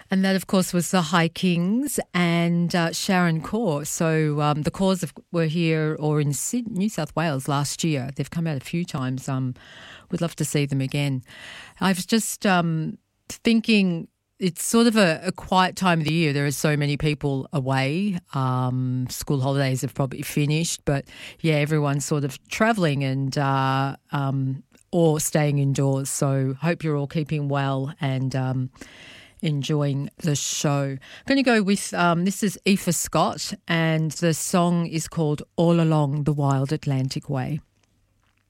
And that, of course, was the High Kings and Sharon Corr. So the Corrs were here or in New South Wales last year. They've come out a few times. We'd love to see them again. I was just thinking it's sort of a quiet time of the year. There are so many people away. School holidays have probably finished. But, yeah, everyone's sort of travelling and or staying indoors. So hope you're all keeping well and enjoying the show. I'm going to go with this is Aoife Scott, and the song is called All Along the Wild Atlantic Way.